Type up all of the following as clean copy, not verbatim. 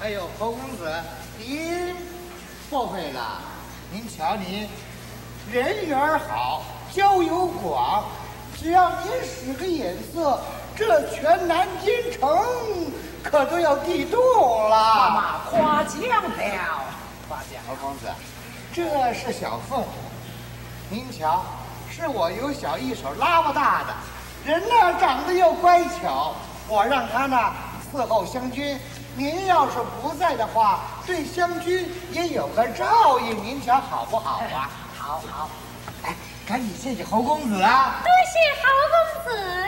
哎呦，侯公子，您不会了。您瞧你，人缘好，交友广，只要您使个眼色，这全南京城可都要地动了。 妈妈夸奖了，夸奖。 侯公子，这是小凤，您瞧，是我由小一手拉不大的，人呢长得又乖巧，我让他呢伺候湘君。您要是不在的话，对湘君也有个照应，您瞧好不好啊？ 好好， 哎，赶紧谢谢侯公子啊！ 多谢侯公子。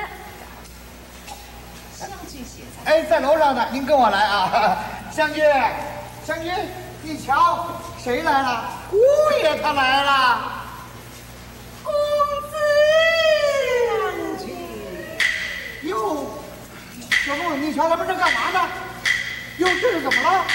湘君写在。 哎，在楼上呢，您跟我来啊！湘君，湘君，你瞧谁来了？姑爷他来了。 公子， 湘君， 哟，小凤，你瞧他们这干嘛呢？哟，这是怎么了？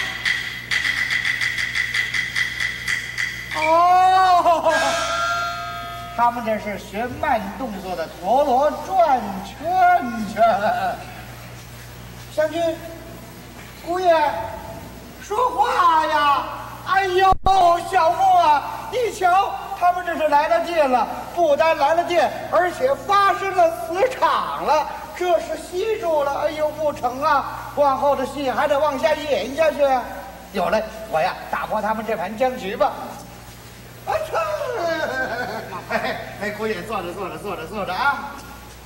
哦，他们这是学慢动作的陀螺转圈圈。湘君，姑爷，说话呀！哎呦，小凤啊，你瞧，他们这是来了电了，不单来了电，而且发生了磁场了。这是吸住了，哎呦，不成啊！往后的戏还得往下演下去。有了，我呀，打破他们这盘僵局吧。啊，哎，姑爷，坐着啊。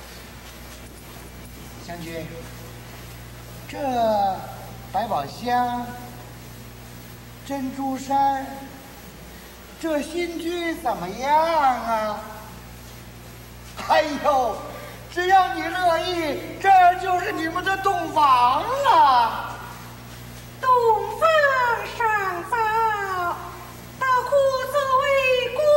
湘君，这百宝箱、珍珠衫，这新居怎么样啊？哎呦！只要你乐意，这就是你们的洞房了。 洞房上早，大户作为公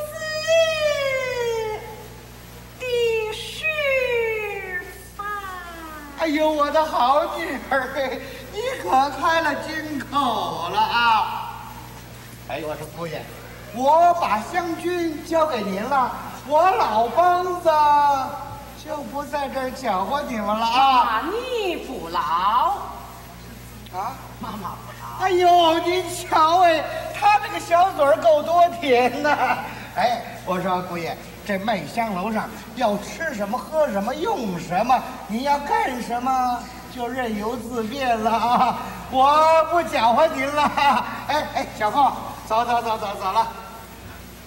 子的示范。 哎呦，我的好女儿，你可开了金口了啊！哎，我说姑爷，我把湘君交给您了，我老梆子就不在这儿搅和你们了啊！ 你不老啊， 妈妈不老。 哎呦，您瞧哎，他这个小嘴儿够多甜呐！哎，我说姑爷，这麦香楼上要吃什么、喝什么、用什么，你要干什么就任由自便了啊！我不搅和您了。哎，小凤，走了。